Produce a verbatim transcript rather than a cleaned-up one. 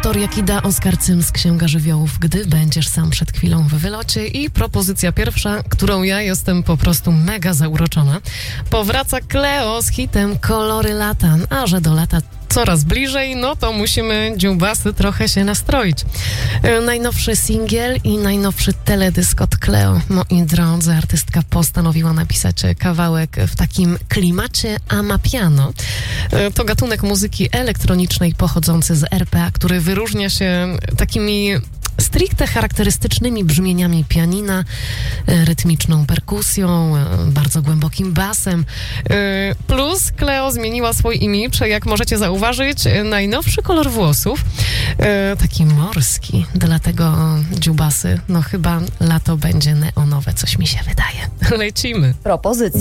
Doktor Jakida, Oskar Cym z Księga Żywiołów, Gdy będziesz sam przed chwilą w wylocie. I propozycja pierwsza, którą ja jestem po prostu mega zauroczona. Powraca Cleo z hitem Kolory lata, a że do lata coraz bliżej, no to musimy, dziubasy, trochę się nastroić. E, najnowszy singiel i najnowszy teledysk od Cleo. Moi drodzy, artystka postanowiła napisać kawałek w takim klimacie amapiano. E, to gatunek muzyki elektronicznej pochodzący z er pe a, który wyróżnia się takimi stricte charakterystycznymi brzmieniami pianina, rytmiczną perkusją, bardzo głębokim basem. Plus Cleo zmieniła swój imidż, jak możecie zauważyć, najnowszy kolor włosów, taki morski, dlatego dziubasy, no chyba lato będzie neonowe, coś mi się wydaje. Lecimy. Propozycja